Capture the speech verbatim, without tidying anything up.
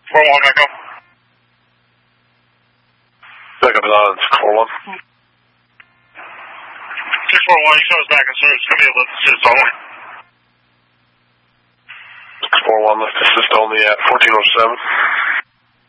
four one, Echo. Back up on six four one. six four one, you saw us back in service. It's going to be a lift assist only. six four one, lift assist only at fourteen oh seven.